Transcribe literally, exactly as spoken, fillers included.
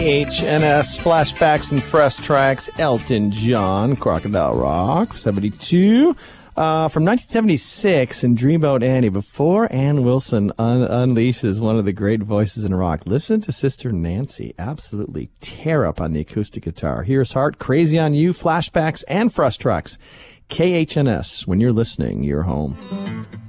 H N S Flashbacks and Fresh Tracks, Elton John, Crocodile Rock, seventy-two. Uh, from nineteen seventy-six in Dreamboat Annie, before Ann Wilson un- unleashes one of the great voices in rock. Listen to Sister Nancy absolutely tear up on the acoustic guitar. Here's Heart, Crazy on You, Flashbacks, and Fresh Tracks. K H N S, when you're listening, you're home.